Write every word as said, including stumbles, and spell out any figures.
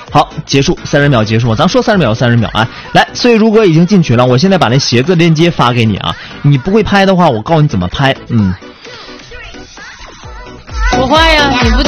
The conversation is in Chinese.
好，结束，三十秒结束，咱说三十秒，三十秒啊！来，所以如果已经进群了，我现在把那鞋子链接发给你啊。你不会拍的话，我告诉你怎么拍。嗯， 我会呀，你不得。